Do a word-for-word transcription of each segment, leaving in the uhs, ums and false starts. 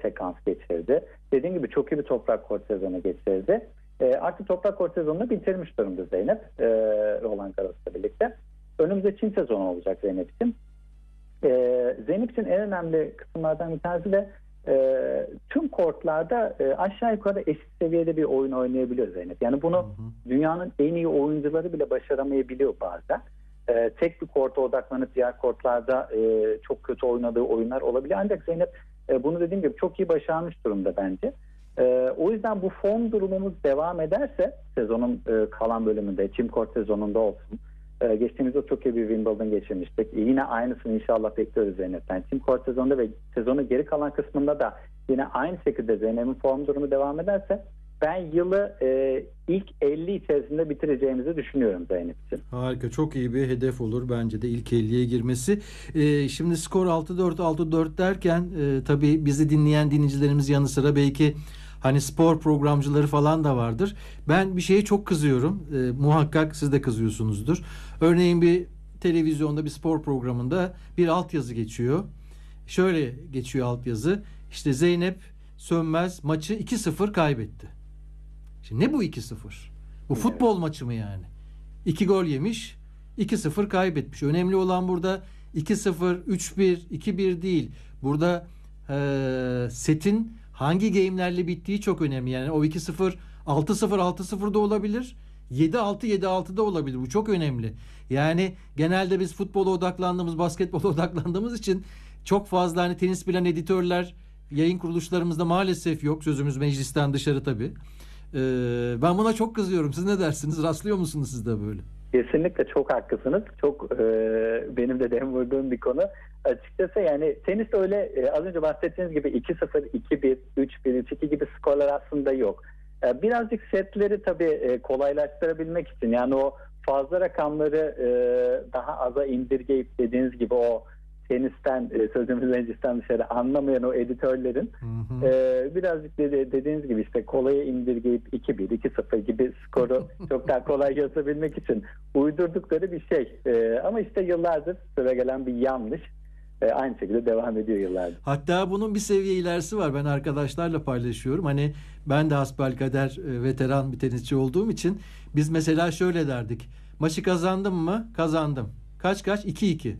sekans geçirdi. Dediğim gibi çok iyi bir toprak kort sezonu geçirdi. E, artık toprak kort sezonunu bitirmiş durumda Zeynep. E, Roland Garros'la birlikte. Önümüzde Çin sezonu olacak Zeynep için. E, Zeynep için en önemli kısımlardan bir tanesi de e, tüm kortlarda e, aşağı yukarı eşit seviyede bir oyun oynayabiliyor Zeynep. Yani bunu hı hı. dünyanın en iyi oyuncuları bile başaramayabiliyor bazen. E, tek bir korta odaklanıp diğer kortlarda e, çok kötü oynadığı oyunlar olabiliyor. Ancak Zeynep e, bunu dediğim gibi çok iyi başarmış durumda bence. E, o yüzden bu form durumumuz devam ederse sezonun e, kalan bölümünde, çim kort sezonunda olsun. E, geçtiğimizde çok iyi bir Wimbledon geçirmiştik. E, yine aynısını inşallah bekliyoruz Zeynep'ten. Çim kort sezonunda ve sezonun geri kalan kısmında da yine aynı şekilde Zeynep'in form durumu devam ederse ben yılı e, ilk elli içerisinde bitireceğimizi düşünüyorum Zeynep için. Harika, çok iyi bir hedef olur bence de ilk elliye girmesi. E, şimdi skor altı dört altı dört derken e, tabii bizi dinleyen dinleyicilerimiz yanı sıra belki hani spor programcıları falan da vardır. Ben bir şeye çok kızıyorum. E, muhakkak siz de kızıyorsunuzdur. Örneğin bir televizyonda bir spor programında bir altyazı geçiyor. Şöyle geçiyor altyazı. İşte Zeynep Sönmez maçı iki sıfır kaybetti. Şimdi ne bu iki sıfır? Bu evet. Futbol maçı mı yani? iki gol yemiş, iki sıfır kaybetmiş. Önemli olan burada iki sıfır, üç bir, iki bir değil. Burada e, setin hangi game'lerle bittiği çok önemli. Yani o iki sıfır, altı sıfır, altı sıfır da olabilir. yedi altı, yedi altı da olabilir. Bu çok önemli. Yani genelde biz futbola odaklandığımız, basketbola odaklandığımız için çok fazla hani tenis bilen editörler yayın kuruluşlarımızda maalesef yok. Sözümüz meclisten dışarı tabii. Ee, ben buna çok kızıyorum. Siz ne dersiniz? Rastlıyor musunuz siz de böyle? Kesinlikle çok haklısınız. Çok e, benim de dem vurduğum bir konu. Açıkçası yani tenis öyle e, az önce bahsettiğiniz gibi iki sıfır, iki bir, üç bir, üç iki gibi skorlar aslında yok. E, birazcık setleri tabii e, kolaylaştırabilmek için yani o fazla rakamları e, daha aza indirgeyip dediğiniz gibi o tenisten, sözümüz meclisten dışarı anlamayan o editörlerin hı hı. E, birazcık de, dediğiniz gibi işte kolaya indirgeyip iki bir, iki sıfır gibi skoru çok daha kolay yazabilmek için uydurdukları bir şey. E, ama işte yıllardır süregelen bir yanlış. E, aynı şekilde devam ediyor yıllardır. Hatta bunun bir seviye ilerisi var. Ben arkadaşlarla paylaşıyorum. Hani ben de hasbelkader e, veteran bir tenisçi olduğum için biz mesela şöyle derdik. Maçı kazandım mı? Kazandım. Kaç kaç? iki iki.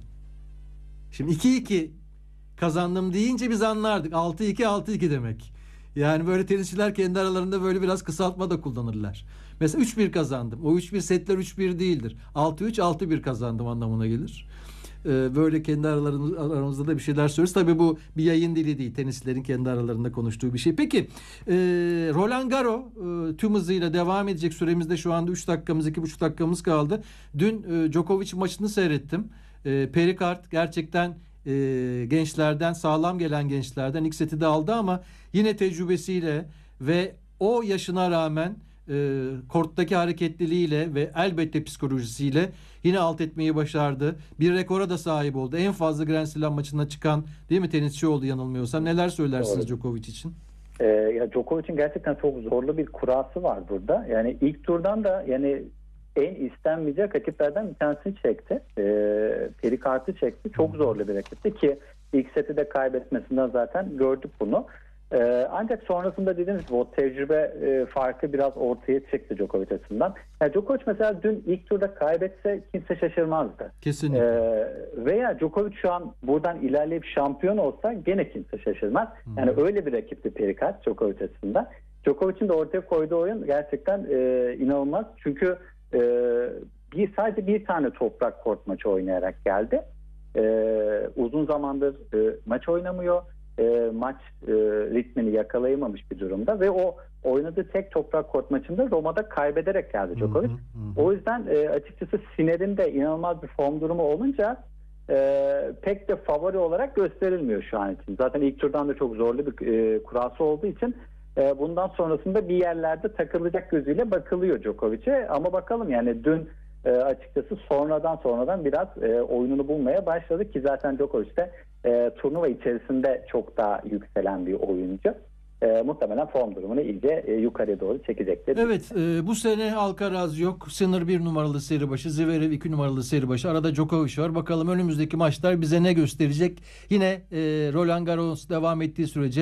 Şimdi iki iki kazandım deyince biz anlardık. altı iki altı iki demek. Yani böyle tenisçiler kendi aralarında böyle biraz kısaltma da kullanırlar. Mesela üç bir kazandım. O üç bir setler üç bir değildir. altı üç altı bir kazandım anlamına gelir. Ee, böyle kendi aralarımız, aramızda da bir şeyler söylüyoruz. Tabii bu bir yayın dili değil. Tenisçilerin kendi aralarında konuştuğu bir şey. Peki e, Roland Garros e, tüm hızıyla devam edecek. Süremizde şu anda üç dakikamız, iki buçuk dakikamız kaldı. Dün e, Djokovic maçını seyrettim. E, Perikart gerçekten e, gençlerden, sağlam gelen gençlerden ilk seti de aldı ama yine tecrübesiyle ve o yaşına rağmen e, korttaki hareketliliğiyle ve elbette psikolojisiyle yine alt etmeyi başardı. Bir rekora da sahip oldu. En fazla Grand Slam maçına çıkan değil mi tenisçi oldu yanılmıyorsam. Neler söylersiniz Doğru. Djokovic için? Ee, ya Djokovic'in gerçekten çok zorlu bir kurası var burada. Yani ilk turdan da yani en istenmeyecek rakiplerden bir tanesini çekti. Ee, Perikart'ı çekti. Çok zorlu bir rakipti ki ilk seti de kaybetmesinden zaten gördük bunu. Ee, ancak sonrasında dediğiniz gibi o tecrübe e, farkı biraz ortaya çıktı Djokovic açısından. Yani Djokovic mesela dün ilk turda kaybetse kimse şaşırmazdı. Kesinlikle. Ee, veya Djokovic şu an buradan ilerleyip şampiyon olsa gene kimse şaşırmaz. Hmm. Yani öyle bir rakipti Perikart Djokovic açısından. Djokovic'in de ortaya koyduğu oyun gerçekten e, inanılmaz. Çünkü e, bir sadece bir tane toprak kort maçı oynayarak geldi. E, uzun zamandır e, maç oynamıyor. E, maç e, ritmini yakalayamamış bir durumda ve o oynadığı tek toprak kort maçında Roma'da kaybederek geldi Djokovic. Hı hı hı. O yüzden e, açıkçası Sinner'in de inanılmaz bir form durumu olunca e, pek de favori olarak gösterilmiyor şu an için. Zaten ilk turdan da çok zorlu bir e, kurası olduğu için e, bundan sonrasında bir yerlerde takılacak gözüyle bakılıyor Djokovic'e. Ama bakalım yani dün e, açıkçası sonradan sonradan biraz e, oyununu bulmaya başladı ki zaten Djokovic de E, turnuva içerisinde çok daha yükselen bir oyuncu. E, muhtemelen form durumunu iyice e, yukarıya doğru çekecektir. Evet, e, bu sene Alcaraz yok. Sinner bir numaralı seri başı, Zverev iki numaralı seri başı. Arada Djokovic var. Bakalım önümüzdeki maçlar bize ne gösterecek? Yine e, Roland Garros devam ettiği sürece